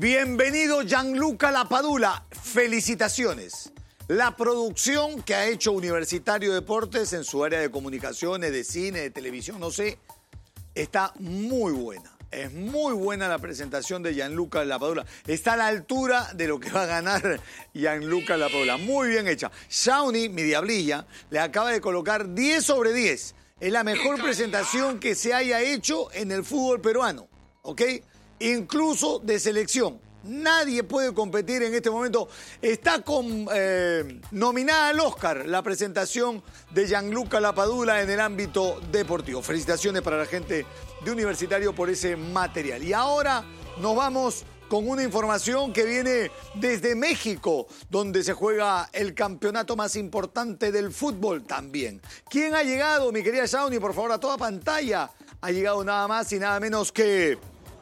Bienvenido Gianluca Lapadula, felicitaciones. La producción que ha hecho Universitario Deportes en su área de comunicaciones, de cine, de televisión, no sé, está muy buena. Es muy buena la presentación de Gianluca Lapadula. Está a la altura de lo que va a ganar Gianluca Lapadula. Muy bien hecha. Shawnee, mi diablilla, le acaba de colocar 10 sobre 10. Es la mejor presentación que se haya hecho en el fútbol peruano, ¿ok? Incluso de selección. Nadie puede competir en este momento. Está nominada al Oscar la presentación de Gianluca Lapadula en el ámbito deportivo. Felicitaciones para la gente de Universitario por ese material. Y ahora nos vamos con una información que viene desde México, donde se juega el campeonato más importante del fútbol también. ¿Quién ha llegado, mi querida Shawnee? Por favor, a toda pantalla. Ha llegado nada más y nada menos que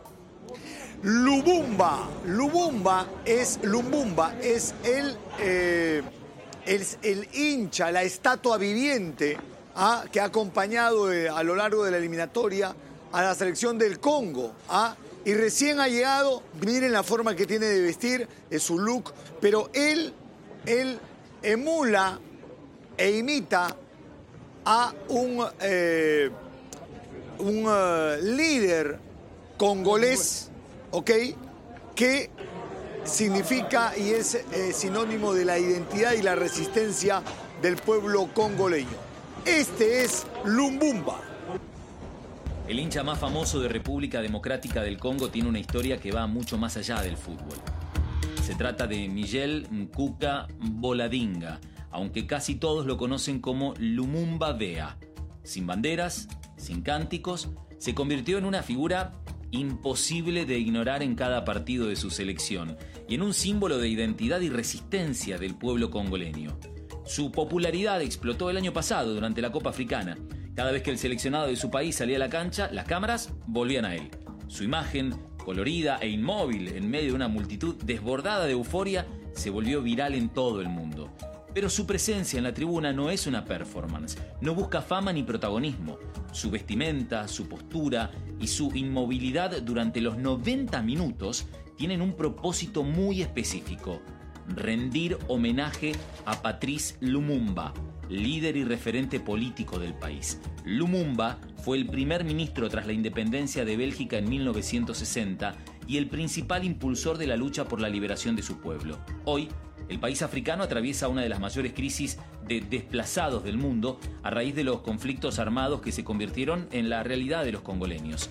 Lumumba. Lumumba es el hincha, la estatua viviente que ha acompañado a lo largo de la eliminatoria a la selección del Congo. Y recién ha llegado, miren la forma que tiene de vestir, es su look, pero él emula e imita a un líder congolés, ¿ok? Que significa y es sinónimo de la identidad y la resistencia del pueblo congoleño. Este es Lumumba. El hincha más famoso de República Democrática del Congo tiene una historia que va mucho más allá del fútbol. Se trata de Miguel Nkuka Boladinga, aunque casi todos lo conocen como Lumumba Bea. Sin banderas, sin cánticos, se convirtió en una figura imposible de ignorar en cada partido de su selección y en un símbolo de identidad y resistencia del pueblo congoleño. Su popularidad explotó el año pasado durante la Copa Africana. Cada vez que el seleccionado de su país salía a la cancha, las cámaras volvían a él. Su imagen, colorida e inmóvil en medio de una multitud desbordada de euforia, se volvió viral en todo el mundo. Pero su presencia en la tribuna no es una performance, no busca fama ni protagonismo. Su vestimenta, su postura y su inmovilidad durante los 90 minutos tienen un propósito muy específico: rendir homenaje a Patrice Lumumba, líder y referente político del país. Lumumba fue el primer ministro tras la independencia de Bélgica en 1960 y el principal impulsor de la lucha por la liberación de su pueblo. Hoy, el país africano atraviesa una de las mayores crisis de desplazados del mundo a raíz de los conflictos armados que se convirtieron en la realidad de los congoleños.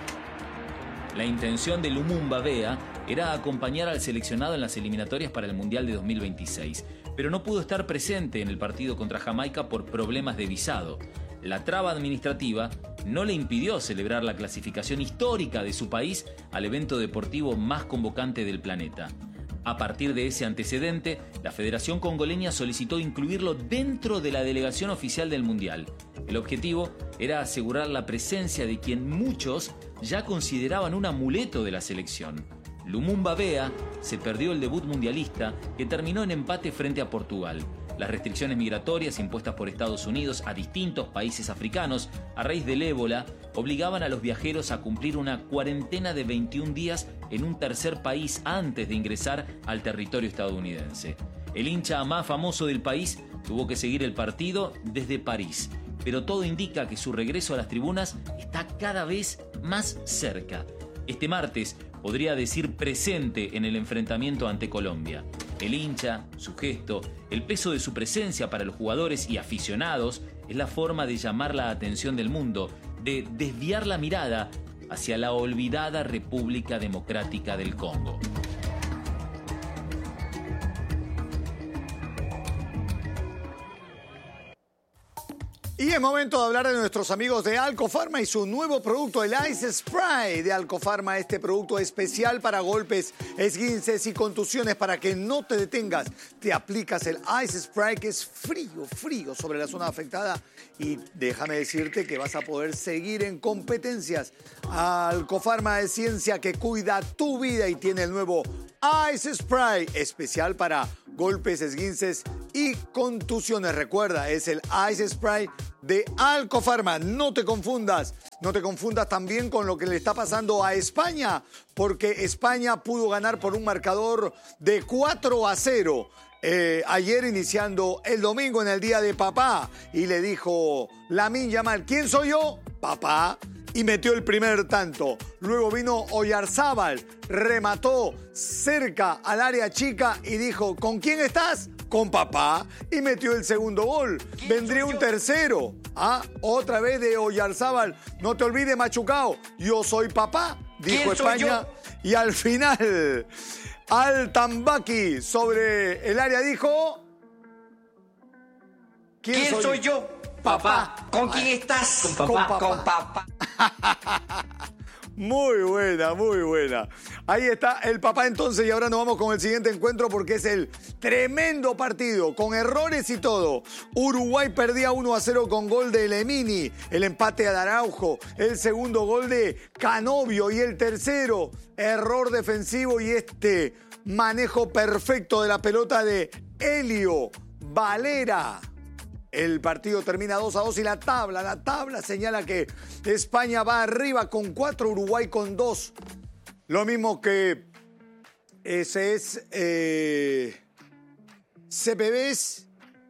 La intención de Lumumba Bea era acompañar al seleccionado en las eliminatorias para el Mundial de 2026, pero no pudo estar presente en el partido contra Jamaica por problemas de visado. La traba administrativa no le impidió celebrar la clasificación histórica de su país al evento deportivo más convocante del planeta. A partir de ese antecedente, la Federación Congoleña solicitó incluirlo dentro de la delegación oficial del Mundial. El objetivo era asegurar la presencia de quien muchos ya consideraban un amuleto de la selección. Lumumba Bea se perdió el debut mundialista, que terminó en empate frente a Portugal. Las restricciones migratorias impuestas por Estados Unidos a distintos países africanos a raíz del ébola obligaban a los viajeros a cumplir una cuarentena de 21 días en un tercer país antes de ingresar al territorio estadounidense. El hincha más famoso del país tuvo que seguir el partido desde París, pero todo indica que su regreso a las tribunas está cada vez más cerca. Este martes podría decir presente en el enfrentamiento ante Colombia. El hincha, su gesto, el peso de su presencia para los jugadores y aficionados es la forma de llamar la atención del mundo, de desviar la mirada hacia la olvidada República Democrática del Congo. Y es momento de hablar de nuestros amigos de Alcofarma y su nuevo producto, el Ice Spray de Alcofarma. Este producto especial para golpes, esguinces y contusiones. Para que no te detengas, te aplicas el Ice Spray, que es frío sobre la zona afectada. Y déjame decirte que vas a poder seguir en competencias. Alcofarma es ciencia que cuida tu vida y tiene el nuevo Ice Spray, especial para golpes, esguinces y contusiones. Recuerda, es el Ice Spray de Alcofarma. No te confundas también con lo que le está pasando a España, porque España pudo ganar por un marcador de 4-0. Ayer iniciando el domingo en el día de papá, y le dijo Lamine Yamal, ¿quién soy yo? Papá. Y metió el primer tanto. Luego vino Oyarzábal, remató cerca al área chica y dijo, ¿con quién estás? Con papá. Y metió el segundo gol. Vendría un tercero. Otra vez de Oyarzábal. No te olvides, machucao. Yo soy papá, dijo España. Y al final, Al-Tambaki sobre el área dijo... ¿Quién soy yo? Papá. ¿Con quién estás? Con papá. Con papá. Muy buena, muy buena. Ahí está el papá entonces, y ahora nos vamos con el siguiente encuentro porque es el tremendo partido, con errores y todo. Uruguay perdía 1-0 con gol de Lemini, el empate de Araujo, el segundo gol de Canovio y el tercero, error defensivo y este manejo perfecto de la pelota de Helio Valera. El partido termina 2-2 y la tabla señala que España va arriba con 4, Uruguay con 2. Lo mismo que ese es CPBs,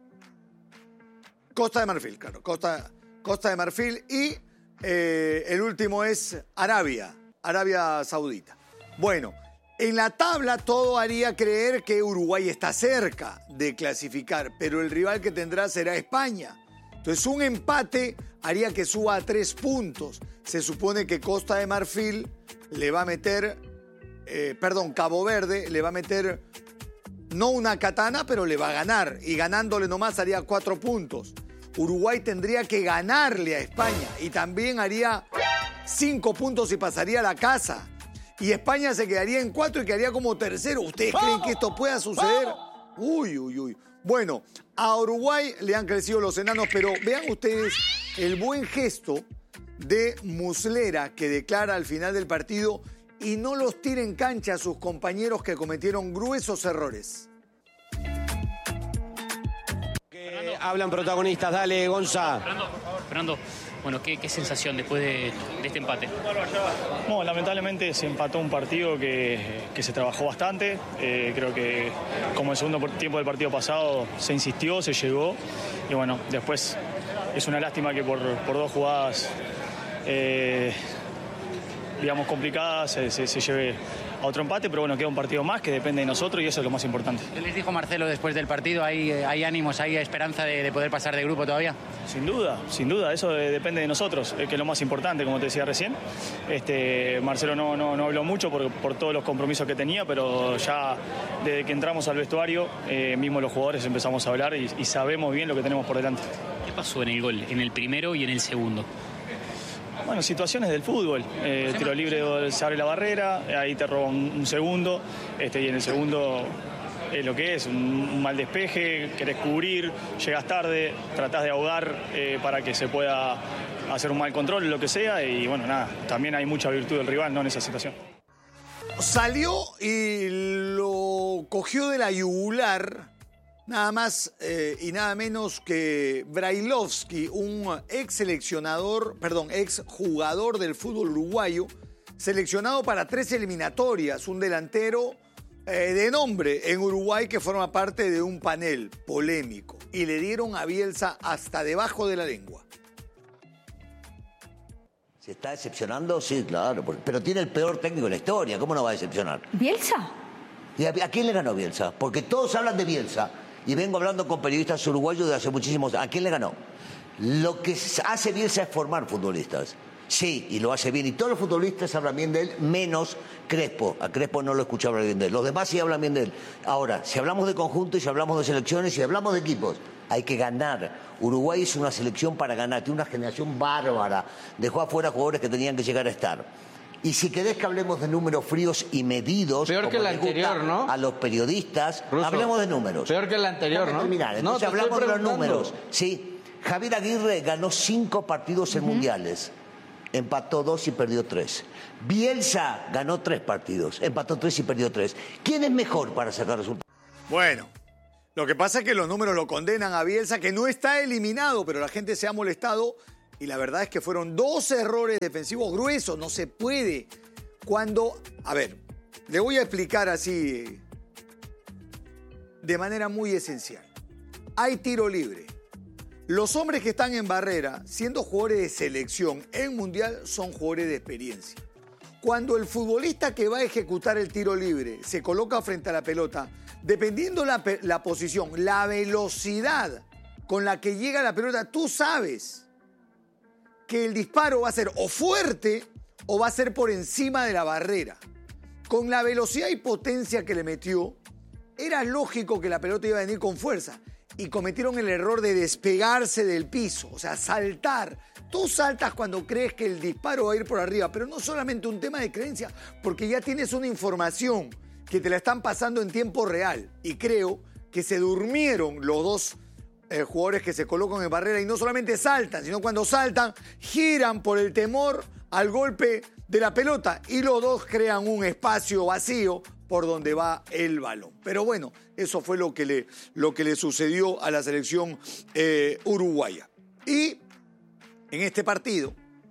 Costa de Marfil, claro, Costa de Marfil, y el último es Arabia Saudita. Bueno, en la tabla todo haría creer que Uruguay está cerca de clasificar, pero el rival que tendrá será España. Entonces un empate haría que suba a 3 puntos. Se supone que Costa de Marfil le va a meter, Cabo Verde le va a meter, no una katana, pero le va a ganar. Y ganándole nomás haría 4 puntos. Uruguay tendría que ganarle a España y también haría 5 puntos y pasaría a la casa. Y España se quedaría en 4 y quedaría como tercero. ¿Ustedes creen que esto pueda suceder? Uy. Bueno, a Uruguay le han crecido los enanos, pero vean ustedes el buen gesto de Muslera, que declara al final del partido y no los tira en cancha a sus compañeros que cometieron gruesos errores. Hablan protagonistas, dale, Gonza. Fernando, bueno, ¿qué sensación después de este empate? No, lamentablemente se empató un partido que se trabajó bastante. Creo que como el segundo tiempo del partido pasado se insistió, se llegó. Y bueno, después es una lástima que por 2 jugadas, digamos, complicadas se lleve a otro empate, pero bueno, queda un partido más que depende de nosotros y eso es lo más importante. ¿Qué les dijo Marcelo después del partido? ¿Hay ánimos, hay esperanza de poder pasar de grupo todavía? Sin duda, eso depende de nosotros, que es lo más importante, como te decía recién. Marcelo no habló mucho por todos los compromisos que tenía, pero ya desde que entramos al vestuario, mismo los jugadores empezamos a hablar y sabemos bien lo que tenemos por delante. ¿Qué pasó en el gol, en el primero y en el segundo? Bueno, situaciones del fútbol. Tiro libre, se abre la barrera, ahí te roba un segundo, y en el segundo es lo que es, un mal despeje, querés cubrir, llegas tarde, tratás de ahogar para que se pueda hacer un mal control, lo que sea, y bueno, nada, también hay mucha virtud del rival, ¿no?, en esa situación. Salió y lo cogió de la yugular. Nada más y nada menos que Brailovsky, un ex jugador del fútbol uruguayo, seleccionado para 3 eliminatorias, un delantero de nombre en Uruguay que forma parte de un panel polémico. Y le dieron a Bielsa hasta debajo de la lengua. ¿Se está decepcionando? Sí, claro, pero tiene el peor técnico de la historia, ¿cómo no va a decepcionar? ¿Bielsa? ¿Y a quién le ganó Bielsa? Porque todos hablan de Bielsa. Y vengo hablando con periodistas uruguayos de hace muchísimos años. ¿A quién le ganó? Lo que hace Bielsa es formar futbolistas. Sí, y lo hace bien. Y todos los futbolistas hablan bien de él, menos Crespo. A Crespo no lo escucho hablar bien de él. Los demás sí hablan bien de él. Ahora, si hablamos de conjunto y si hablamos de selecciones, si hablamos de equipos, hay que ganar. Uruguay es una selección para ganar. Tiene una generación bárbara. Dejó afuera jugadores que tenían que llegar a estar. Y si querés que hablemos de números fríos y medidos, peor que el anterior, ¿no? A los periodistas, Russo, hablemos de números. Peor que el anterior, ¿no? Terminar. Entonces hablamos de los números. Sí, Javier Aguirre ganó 5 partidos en mundiales. Empató 2 y perdió 3. Bielsa ganó 3 partidos. Empató 3 y perdió 3. ¿Quién es mejor para sacar resultados? Bueno, Lo que pasa es que los números lo condenan a Bielsa, que no está eliminado, pero la gente se ha molestado y la verdad es que fueron 2 errores defensivos gruesos. No se puede. Cuando... A ver, le voy a explicar así de manera muy esencial. Hay tiro libre. Los hombres que están en barrera, siendo jugadores de selección en mundial, son jugadores de experiencia. Cuando el futbolista que va a ejecutar el tiro libre se coloca frente a la pelota, dependiendo la posición, la velocidad con la que llega la pelota, tú sabes que el disparo va a ser o fuerte o va a ser por encima de la barrera. Con la velocidad y potencia que le metió, era lógico que la pelota iba a venir con fuerza. Y cometieron el error de despegarse del piso, o sea, saltar. Tú saltas cuando crees que el disparo va a ir por arriba, pero no solamente un tema de creencia, porque ya tienes una información que te la están pasando en tiempo real. Y creo que se durmieron los 2 jugadores que se colocan en barrera y no solamente saltan, sino cuando saltan, giran por el temor al golpe de la pelota y los 2 crean un espacio vacío por donde va el balón. Pero bueno, eso fue lo que le sucedió a la selección uruguaya. Y en este partido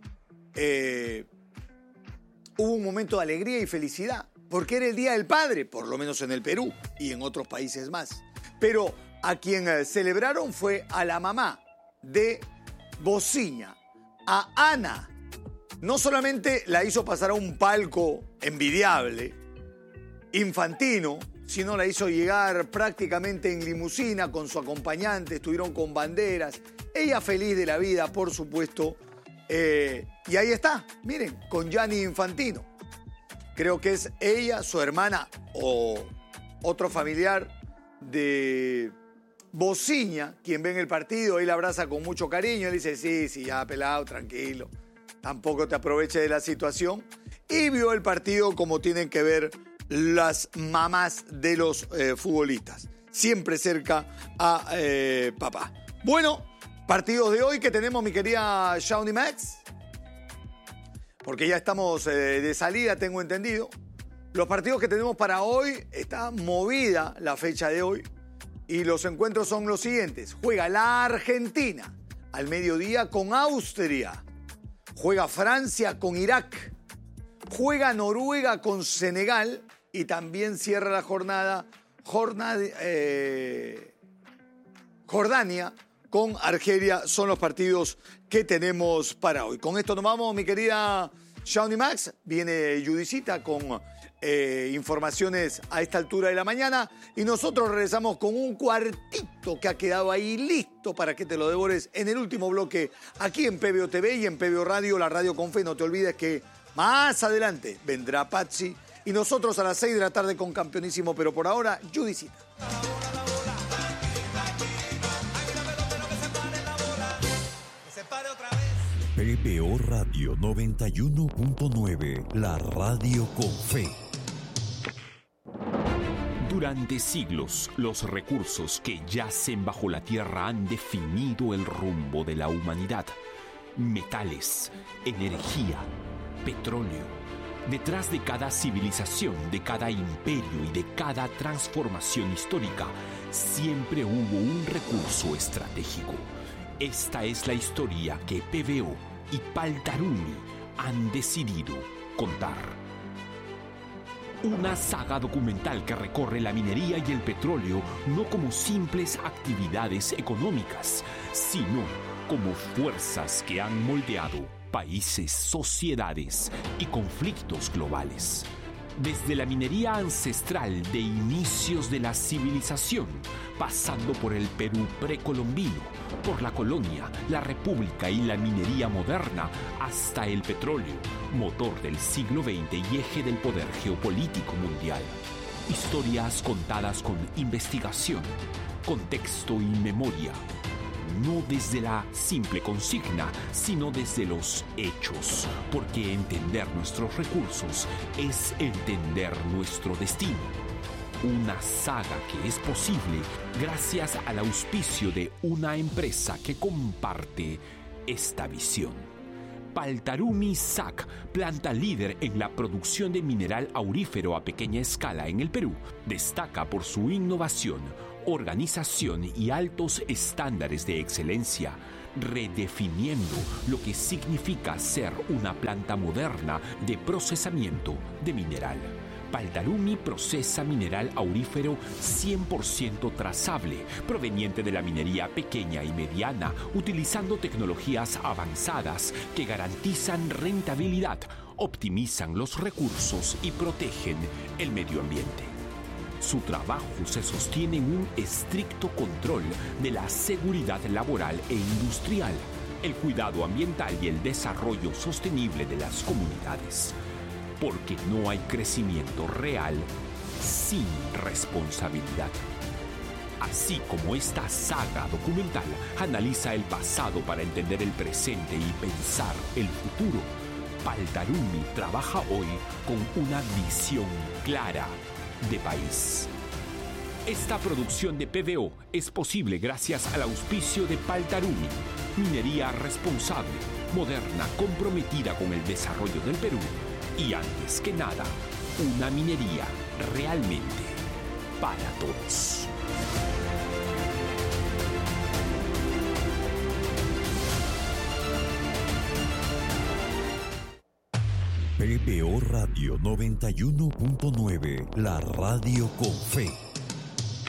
hubo un momento de alegría y felicidad, porque era el Día del Padre, por lo menos en el Perú y en otros países más. Pero a quien celebraron fue a la mamá de Bociña, a Ana. No solamente la hizo pasar a un palco envidiable, infantino, sino la hizo llegar prácticamente en limusina con su acompañante, estuvieron con banderas, ella feliz de la vida, por supuesto, y ahí está, miren, con Gianni Infantino. Creo que es ella, su hermana o otro familiar de Bociña, quien ve en el partido, él la abraza con mucho cariño, él dice, sí, ya pelado, tranquilo, tampoco te aproveches de la situación, y vio el partido como tienen que ver las mamás de los futbolistas, siempre cerca a papá. Bueno, partidos de hoy que tenemos, mi querida Shawnee Max, porque ya estamos de salida, tengo entendido. Los partidos que tenemos para hoy, está movida la fecha de hoy y los encuentros son los siguientes. Juega la Argentina al mediodía con Austria, juega Francia con Irak, juega Noruega con Senegal y también cierra la jornada Jordania con Argelia. Son los partidos que tenemos para hoy. Con esto nos vamos, mi querida Shawnee Max. Viene Judicita con informaciones a esta altura de la mañana y nosotros regresamos con un cuartito que ha quedado ahí listo para que te lo devores en el último bloque aquí en PBO TV y en PBO Radio, la radio con fe. No te olvides que más adelante vendrá Patsy y nosotros a las 6 de la tarde con Campeonísimo, pero por ahora, Judicita. PBO Radio 91.9, la radio con fe. Durante siglos, los recursos que yacen bajo la tierra han definido el rumbo de la humanidad. Metales, energía, petróleo. Detrás de cada civilización, de cada imperio y de cada transformación histórica, siempre hubo un recurso estratégico. Esta es la historia que PBO y Paltaruni han decidido contar. Una saga documental que recorre la minería y el petróleo no como simples actividades económicas, sino como fuerzas que han moldeado países, sociedades y conflictos globales. Desde la minería ancestral de inicios de la civilización, pasando por el Perú precolombino, por la colonia, la república y la minería moderna, hasta el petróleo, motor del siglo XX y eje del poder geopolítico mundial. Historias contadas con investigación, contexto y memoria. No desde la simple consigna, sino desde los hechos, porque entender nuestros recursos es entender nuestro destino. Una saga que es posible gracias al auspicio de una empresa que comparte esta visión. Paltarumi SAC, planta líder en la producción de mineral aurífero a pequeña escala en el Perú, destaca por su innovación, organización y altos estándares de excelencia, redefiniendo lo que significa ser una planta moderna de procesamiento de mineral. Paltarumi procesa mineral aurífero 100% trazable, proveniente de la minería pequeña y mediana, utilizando tecnologías avanzadas que garantizan rentabilidad, optimizan los recursos y protegen el medio ambiente. Su trabajo se sostiene en un estricto control de la seguridad laboral e industrial, el cuidado ambiental y el desarrollo sostenible de las comunidades. Porque no hay crecimiento real sin responsabilidad. Así como esta saga documental analiza el pasado para entender el presente y pensar el futuro, Paltarumi trabaja hoy con una visión clara de país. Esta producción de PBO es posible gracias al auspicio de Paltarumi, minería responsable, moderna, comprometida con el desarrollo del Perú y, antes que nada, una minería realmente para todos. PBO Radio 91.9, la radio con fe.